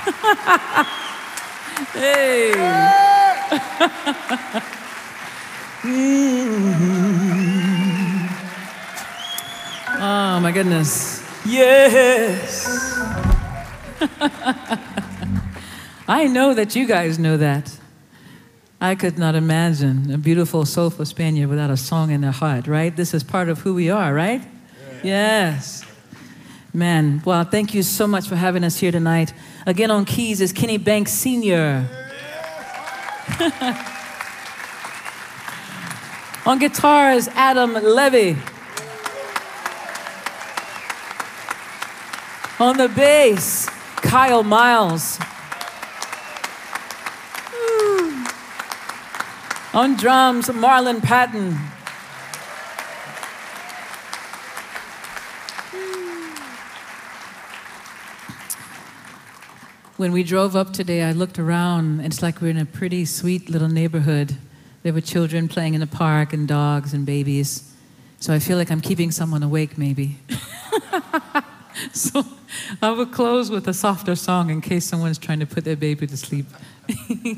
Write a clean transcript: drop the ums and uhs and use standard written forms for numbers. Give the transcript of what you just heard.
Hey. Oh, my goodness. Yes. I know that you guys know that. I could not imagine a beautiful, soulful Spaniard without a song in their heart, right? This is part of who we are, right? Yes. Man, well, thank you so much for having us here tonight. Again, on keys is Kenny Banks Sr. On guitars, Adam Levy. On the bass, Kyle Miles. On drums, Marlon Patton. When we drove up today, I looked around, and it's like we're in a pretty sweet little neighborhood. There were children playing in the park and dogs and babies. So I feel like I'm keeping someone awake, maybe. So I will close with a softer song in case someone's trying to put their baby to sleep.